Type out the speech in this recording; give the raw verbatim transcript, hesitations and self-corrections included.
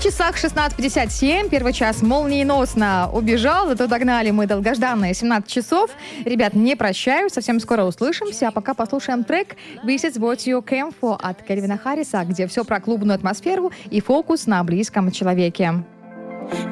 часах шестнадцать пятьдесят семь. Первый час молниеносно убежал, зато догнали мы долгожданные семнадцать часов. Ребят, не прощаюсь, совсем скоро услышимся. А пока послушаем трек «This is what you came for» от Кельвина Харриса, где все про клубную атмосферу и фокус на близком человеке.